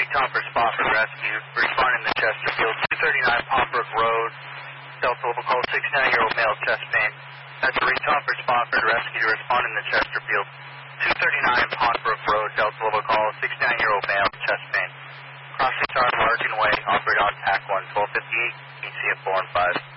recon for Spofford Rescue, responding to Chesterfield, 239 Palmbrook Road, Delta Level call, 69-year-old male chest pain. That's a recon for Spofford Rescue, responding to Chesterfield, 239 Palmbrook Road, Delta Level call, 69-year-old male chest pain. Crossing Star Margin Way, operate on TAC 1, 1258, EC at 4 and 5.